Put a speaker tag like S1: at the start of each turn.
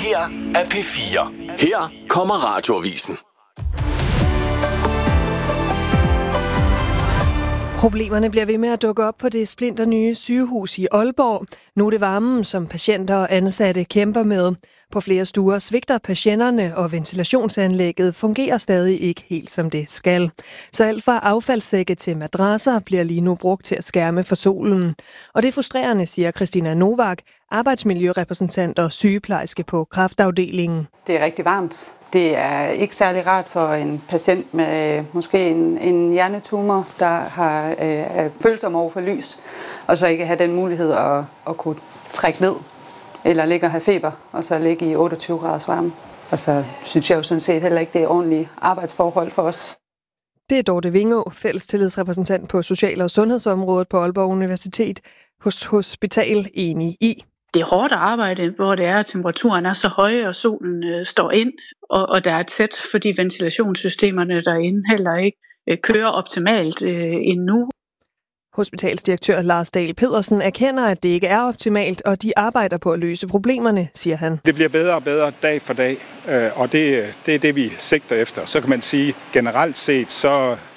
S1: her er P4. Her kommer Radioavisen.
S2: Problemerne bliver ved med at dukke op på det splinternye sygehus i Aalborg. Nu er det varmen, som patienter og ansatte kæmper med. På flere stuer svigter patienterne, og ventilationsanlægget fungerer stadig ikke helt som det skal. Så alt fra affaldssække til madrasser bliver lige nu brugt til at skærme for solen. Og det er frustrerende, siger Christina Novak, arbejdsmiljørepræsentant og sygeplejerske på kræftafdelingen.
S3: Det er rigtig varmt. Det er ikke særlig rart for en patient med måske en hjernetumor, der har følsom over for lys, og så ikke have den mulighed at kunne trække ned, eller ligge og have feber, og så ligge i 28 graders varme. Og så synes jeg jo sådan set heller ikke, det er ordentlige arbejdsforhold for os.
S2: Det er Dorte Vingå, fællestillidsrepræsentant på social- og sundhedsområdet på Aalborg Universitet hos Hospital, enig i.
S4: Det er hårdt at arbejde, hvor det er, at temperaturen er så høj, og solen står ind, og der er tæt, fordi ventilationssystemerne derinde heller ikke kører optimalt endnu.
S2: Hospitalsdirektør Lars Dahl Pedersen erkender, at det ikke er optimalt, og de arbejder på at løse problemerne, siger han.
S5: Det bliver bedre og bedre dag for dag, og det er det, vi sigter efter. Så kan man sige, generelt set, så